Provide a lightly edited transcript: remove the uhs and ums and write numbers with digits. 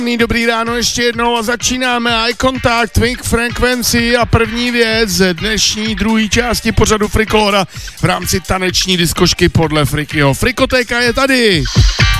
Dobrý ráno ještě jednou a začínáme Eye Contact, Twink Frequency a první věc dnešní druhé části pořadu Frikolora v rámci taneční diskošky podle Frikyho. Frikotéka je tady!